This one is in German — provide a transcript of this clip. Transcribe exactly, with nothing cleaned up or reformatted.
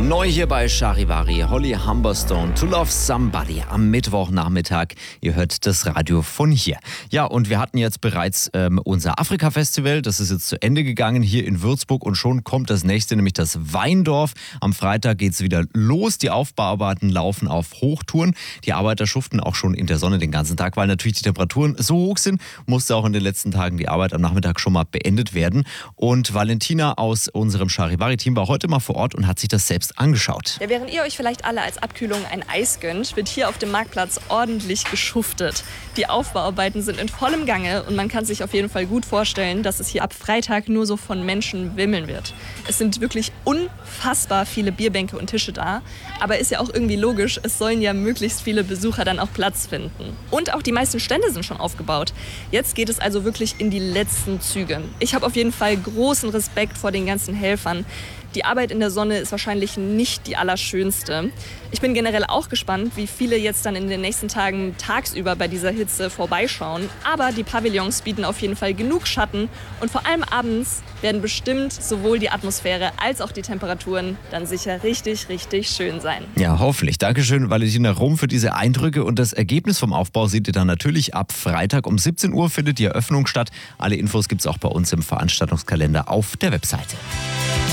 Neu hier bei Charivari, Holly Humberstone, To Love Somebody am Mittwochnachmittag. Ihr hört das Radio von hier. Ja, und wir hatten jetzt bereits ähm, unser Afrika-Festival. Das ist jetzt zu Ende gegangen hier in Würzburg und schon kommt das nächste, nämlich das Weindorf. Am Freitag geht es wieder los. Die Aufbauarbeiten laufen auf Hochtouren. Die Arbeiter schuften auch schon in der Sonne den ganzen Tag, weil natürlich die Temperaturen so hoch sind, musste auch in den letzten Tagen die Arbeit am Nachmittag schon mal beendet werden. Und Valentina aus unserem Charivari-Team war heute mal vor Ort und hat sich das selbst angeschaut. Ja, während ihr euch vielleicht alle als Abkühlung ein Eis gönnt, wird hier auf dem Marktplatz ordentlich geschuftet. Die Aufbauarbeiten sind in vollem Gange und man kann sich auf jeden Fall gut vorstellen, dass es hier ab Freitag nur so von Menschen wimmeln wird. Es sind wirklich unfassbar viele Bierbänke und Tische da, aber ist ja auch irgendwie logisch, es sollen ja möglichst viele Besucher dann auch Platz finden. Und auch die meisten Stände sind schon aufgebaut. Jetzt geht es also wirklich in die letzten Züge. Ich habe auf jeden Fall großen Respekt vor den ganzen Helfern. Die Arbeit in der Sonne ist wahrscheinlich nicht die allerschönste. Ich bin generell auch gespannt, wie viele jetzt dann in den nächsten Tagen tagsüber bei dieser Hitze vorbeischauen. Aber die Pavillons bieten auf jeden Fall genug Schatten und vor allem abends werden bestimmt sowohl die Atmosphäre als auch die Temperaturen dann sicher richtig, richtig schön sein. Ja, hoffentlich. Dankeschön, Valentina Rum, für diese Eindrücke. Und das Ergebnis vom Aufbau seht ihr dann natürlich ab Freitag um siebzehn Uhr findet die Eröffnung statt. Alle Infos gibt es auch bei uns im Veranstaltungskalender auf der Webseite.